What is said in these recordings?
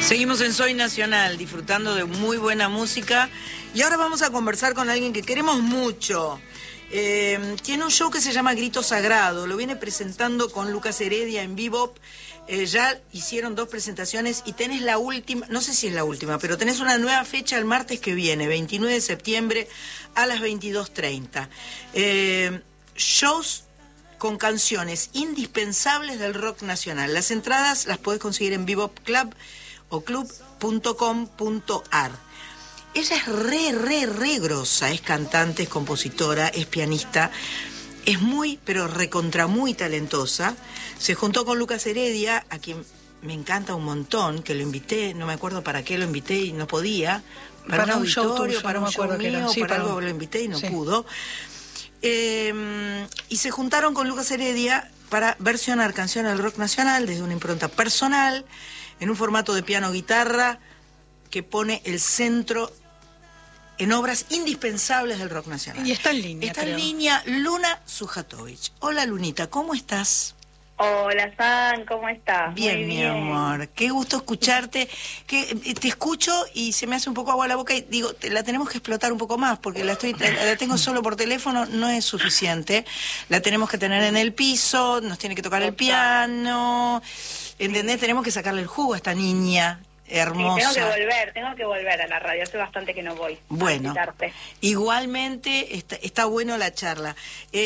Seguimos en Soy Nacional, disfrutando de muy buena música. Y ahora vamos a conversar con alguien que queremos mucho. Tiene un show que se llama Grito Sagrado. Lo viene presentando con Lucas Heredia en Bebop. Ya hicieron 2 presentaciones y tenés la última, no sé si es la última, pero tenés una nueva fecha el martes que viene, 29 de septiembre a las 22:30. Shows con canciones indispensables del rock nacional. Las entradas las podés conseguir en Bebop Club o club.com.ar. Ella es re grosa, es cantante, es compositora, es pianista, es muy, pero recontra muy talentosa. Se juntó con Lucas Heredia, a quien me encanta un montón, que lo invité, no me acuerdo para qué lo invité y no podía, para un auditorio, para un show mío, para algo lo invité y no pudo. Y se juntaron con Lucas Heredia para versionar canciones del rock nacional desde una impronta personal, en un formato de piano-guitarra que pone el centro en obras indispensables del rock nacional. Y está en línea, Está en línea Luna Sujatovich. Hola, Lunita, ¿cómo estás? Hola, San, ¿cómo estás? Bien, Muy mi bien. amor. Qué gusto escucharte. Te escucho y se me hace un poco agua a la boca y digo, la tenemos que explotar un poco más porque la tengo solo por teléfono, no es suficiente. La tenemos que tener en el piso, nos tiene que tocar el piano. ¿Entendés? Tenemos que sacarle el jugo a esta niña hermosa. Sí, tengo que volver a la radio, hace bastante que no voy. Bueno, igualmente está bueno la charla.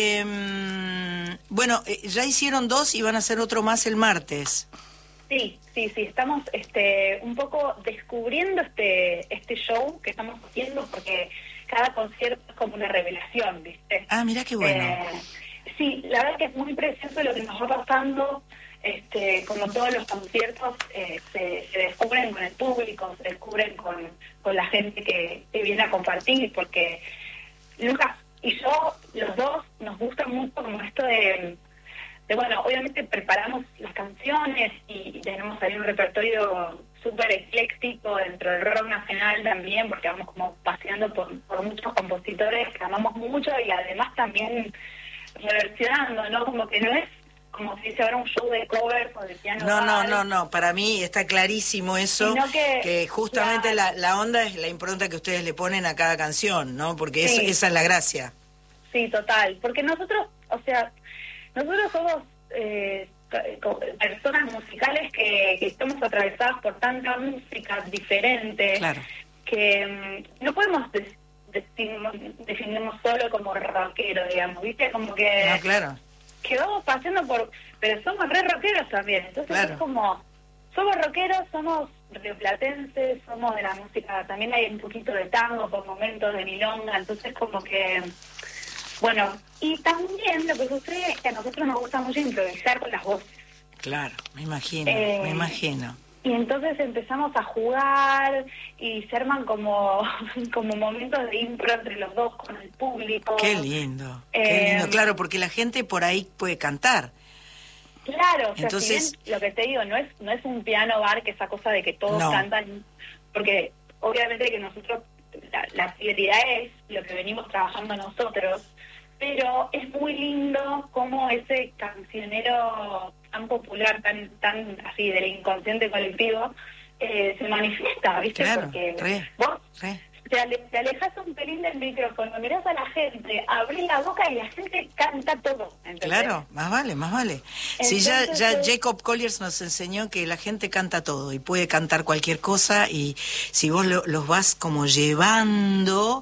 Bueno, ya hicieron 2 y van a hacer otro más el martes. Sí, estamos un poco descubriendo este show que estamos haciendo porque cada concierto es como una revelación, ¿viste? Ah, mira qué bueno. Sí, la verdad que es muy precioso lo que nos va pasando. Como todos los conciertos se descubren con el público, se descubren con la gente que viene a compartir, porque Lucas y yo, los dos, nos gusta mucho como esto de bueno, obviamente preparamos las canciones y tenemos ahí un repertorio súper ecléctico dentro del rock nacional también, porque vamos como paseando por muchos compositores que amamos mucho y además también reversionando, ¿no? Como que no es como si se fuera un show de covers o de piano. No, para mí está clarísimo eso, que justamente la onda es la impronta que ustedes le ponen a cada canción, ¿no? Porque esa es la gracia. Sí, total, porque nosotros somos personas musicales que estamos atravesadas por tanta música diferente, claro, que no podemos definirnos solo como rockero, digamos, ¿viste? Como que... No, claro. Que vamos paseando pero somos re rockeros también, entonces claro, es como, somos rockeros, somos rioplatenses, somos de la música, también hay un poquito de tango por momentos, de milonga, entonces como que, bueno, y también lo que sucede es que a nosotros nos gusta mucho improvisar con las voces. Claro, me imagino. Y entonces empezamos a jugar y se arman como momentos de impro entre los dos con el público. Qué lindo, claro, porque la gente por ahí puede cantar. Claro, o sea, entonces, si bien lo que te digo, no es un piano bar, que esa cosa de que todos cantan, porque obviamente que nosotros, la fidelidad es lo que venimos trabajando nosotros, pero es muy lindo como ese cancionero tan popular, tan así del inconsciente colectivo, se manifiesta, ¿viste? Claro, porque vos te alejas un pelín del micrófono, mirás a la gente, abrís la boca y la gente canta todo, ¿entendés? Claro, más vale. Entonces, sí, ya Jacob Colliers nos enseñó que la gente canta todo y puede cantar cualquier cosa, y si vos los vas como llevando,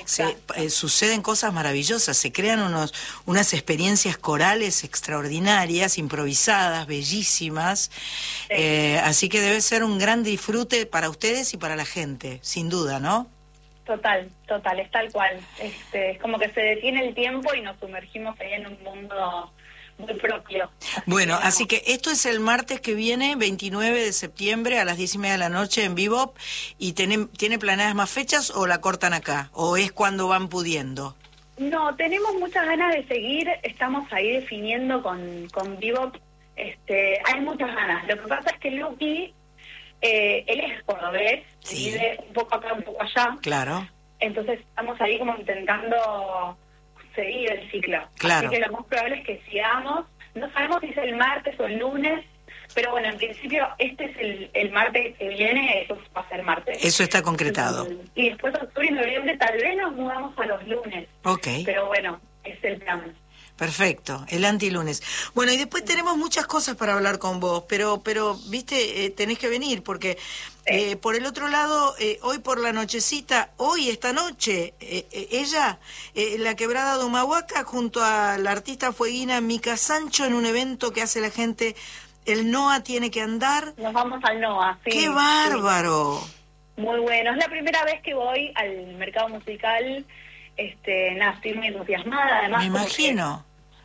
suceden cosas maravillosas, se crean unas experiencias corales extraordinarias, improvisadas, bellísimas, así que debe ser un gran disfrute para ustedes y para la gente, sin duda, ¿no? Total, es tal cual. Es como que se detiene el tiempo y nos sumergimos ahí en un mundo muy propio. Bueno, así que esto es el martes que viene, 29 de septiembre a las 10:30 de la noche en Bebop. ¿Y tiene planeadas más fechas o la cortan acá? ¿O es cuando van pudiendo? No, tenemos muchas ganas de seguir. Estamos ahí definiendo con Bebop. Hay muchas ganas. Lo que pasa es que Luqui... él es cordobés, vive un poco acá, un poco allá. Claro. Entonces estamos ahí como intentando seguir el ciclo. Claro. Así que lo más probable es que sigamos. No sabemos si es el martes o el lunes, Pero bueno, en principio este es el martes que viene, eso va a ser martes. Eso está concretado. Y después octubre y noviembre tal vez nos mudamos a los lunes. Ok. Pero bueno, es el plan. Perfecto, el antilunes. Bueno, y después tenemos muchas cosas para hablar con vos, pero viste, tenés que venir, porque por el otro lado, hoy por la nochecita, esta noche, ella, La Quebrada de Humahuaca, junto a la artista fueguina Mica Sancho, en un evento que hace la gente, el NOA tiene que andar. Nos vamos al NOA, sí. ¡Qué bárbaro! Sí. Muy bueno, es la primera vez que voy al mercado musical. Nada, estoy muy entusiasmada, además. Me imagino.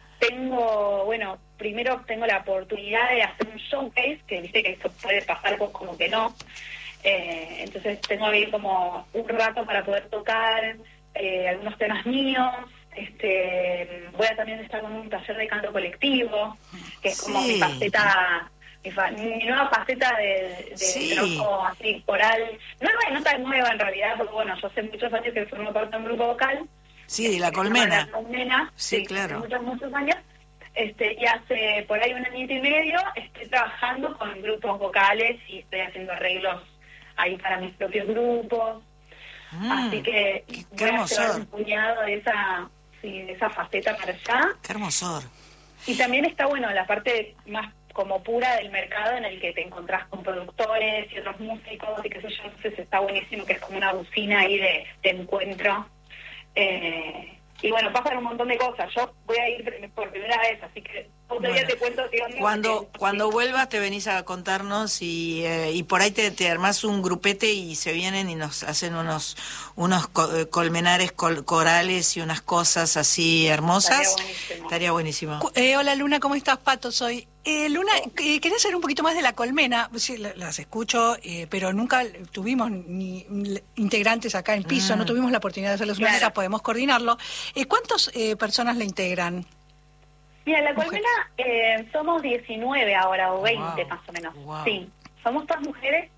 Primero tengo la oportunidad de hacer un showcase, que viste que eso puede pasar como que no. Entonces tengo ahí como un rato para poder tocar algunos temas míos. Voy a también estar con un taller de canto colectivo, que es como mi faceta, mi nueva faceta de trabajo así coral. No tan nueva en realidad, porque bueno, yo hace muchos años que formo parte de un grupo vocal. Sí, de La Colmena. La Colmena, sí, claro. Muchos años. Y hace por ahí un añito y medio estoy trabajando con grupos vocales y estoy haciendo arreglos ahí para mis propios grupos. Así que voy a llevar un puñado de esa faceta para allá. ¡Qué hermosor! Y también está bueno la parte más como pura del mercado, en el que te encontrás con productores y otros músicos y qué sé yo. Entonces está buenísimo, que es como una bocina ahí de encuentro. Y bueno, pasan un montón de cosas. Yo voy a ir por primera vez, así que otro día te cuento. Cuando vuelvas te venís a contarnos y por ahí te armás un grupete y se vienen y nos hacen unos colmenares corales y unas cosas así hermosas. Estaría buenísimo. Hola Luna, ¿cómo estás? Pato, soy. Luna, quería saber un poquito más de La Colmena. Sí, las escucho, pero nunca tuvimos ni integrantes acá en piso, no tuvimos la oportunidad de hacerlos una vez, podemos coordinarlo. ¿Cuántas personas la integran? Mira, La Colmena somos 19 ahora, o 20 más o menos. Wow. Sí, somos todas mujeres.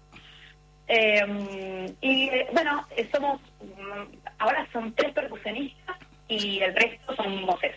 Ahora son 3 percusionistas y el resto son voces.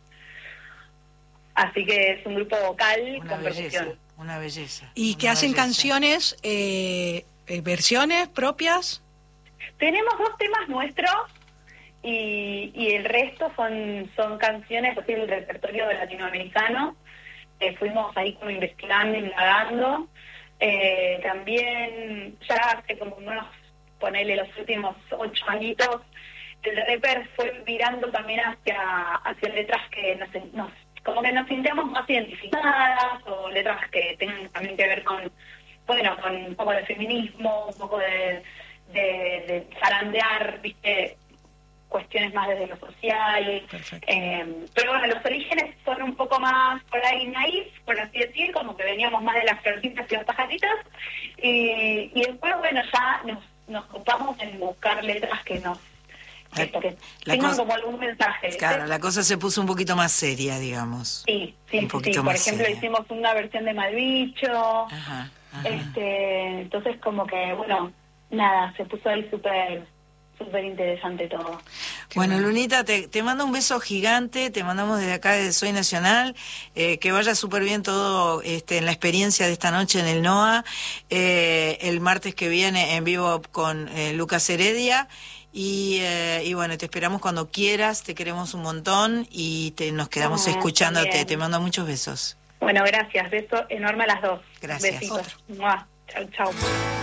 Así que es un grupo vocal con percusión. Una belleza. ¿Y que hacen canciones, versiones propias? Tenemos 2 temas nuestros y el resto son canciones así del repertorio latinoamericano. Fuimos ahí como investigando, indagando. También ya hace como ponele los últimos 8 añitos, el reper fue virando también hacia letras que como que nos sintamos más identificadas, o letras que tengan también que ver con un poco de feminismo, un poco de zarandear, viste, cuestiones más desde lo social. Pero bueno, los orígenes son un poco más por ahí naif, por así decir, como que veníamos más de las florcitas y las pajaritas, y después bueno, ya nos ocupamos en buscar letras que tengan como algún mensaje. Claro, la cosa se puso un poquito más seria, digamos. Sí. Por ejemplo, hicimos una versión de Malbicho. Entonces como que, bueno, nada, se puso ahí súper interesante todo. Bueno, Lunita, te mando un beso gigante, te mandamos desde acá, desde Soy Nacional, que vaya súper bien todo en la experiencia de esta noche en el NOA, el martes que viene en vivo con Lucas Heredia. Y bueno, te esperamos cuando quieras, te queremos un montón y nos quedamos escuchándote. También. Te mando muchos besos. Bueno, gracias. Beso enorme a las 2. Gracias. Besitos. Chau, chau.